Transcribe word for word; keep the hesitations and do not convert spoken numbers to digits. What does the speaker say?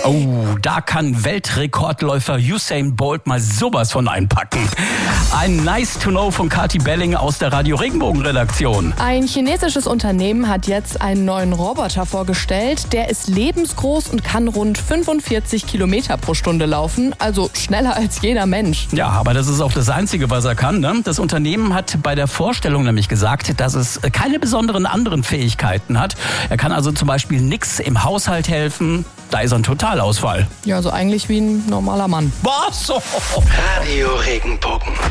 Oh, da kann Weltrekordläufer Usain Bolt mal sowas von einpacken. Ein Nice to Know von Kati Belling aus der Radio Regenbogen-Redaktion. Ein chinesisches Unternehmen hat jetzt einen neuen Roboter vorgestellt. Der ist lebensgroß und kann rund fünfundvierzig Kilometer pro Stunde laufen, also schneller als jeder Mensch. Ja, aber das ist auch das Einzige, was er kann, ne? Das Unternehmen hat bei der Vorstellung nämlich gesagt, dass es keine besonderen anderen Fähigkeiten hat. Er kann also zum Beispiel nichts im Haushalt helfen. Da ist er ein Totalausfall. Ja, so eigentlich wie ein normaler Mann. Was? Radio Regenbogen.